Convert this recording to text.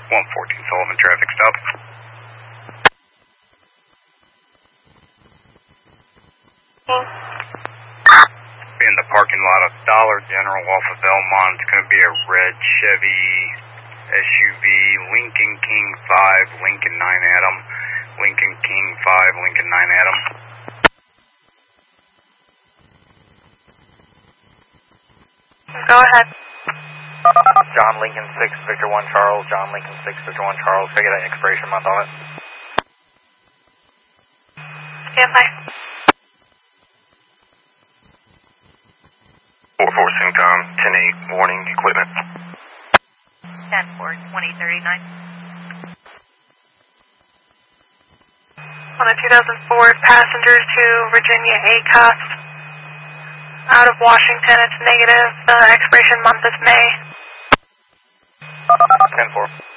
114 Sullivan, traffic stop. In the parking lot of Dollar General off of Belmont, it's going to be a red Chevy SUV, Lincoln King 5, Lincoln 9 Atom, Lincoln King 5, Lincoln 9 Atom. Go ahead. John Lincoln 6, Victor 1 Charles, John Lincoln 6, Victor 1 Charles. Can I get an expiration month on it? Stand by. 4-4 Singcom, 10-8, warning, equipment. 10-4, 2039. On a 2004, passengers to Virginia ACOS. Out of Washington, it's negative. The expiration month is May. 10-4.